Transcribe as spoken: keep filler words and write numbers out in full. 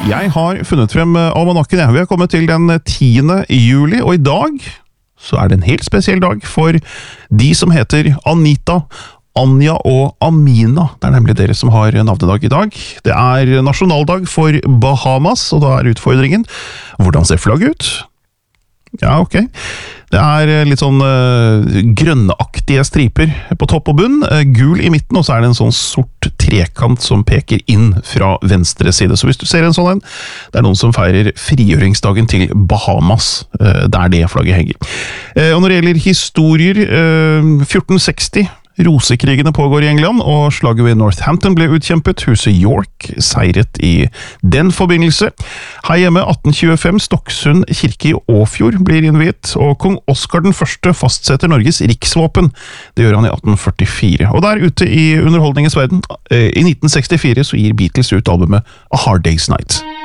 Jeg har funnet frem almanakken. Vi har kommet til den tiende juli, og i dag så er det en helt spesiell dag for de som heter Anita, Anja og Amina. Det er nemlig dere som har navnedag i dag. Det er nasjonaldag for Bahamas, og da er utfordringen: hvordan ser flagget ut? Ja, ok. Det er litt sånn uh, grønneaktige striper på topp og bunn, uh, gul i midten, og så er det en sånn sort trekant som peker inn fra venstre side. Så hvis du ser en sånn en, det er noen som feirer frigjøringsdagen til Bahamas, uh, der det flagget henger. Uh, og når det gjelder historier, uh, fjorten seksti, Rosekrigene pågår i England, og slaget ved Northampton ble utkjempet. Huset York seiret i den forbindelse. Her hjemme atten tjuefem, Stokksund kirke i Åfjord blir innviet, og kong Oscar den første fastsetter Norges riksvåpen. Det gjør han i atten førtifire. Og der ute i underholdningens verden, i nitten sekstifire, så gir Beatles ut albumet A Hard Day's Night.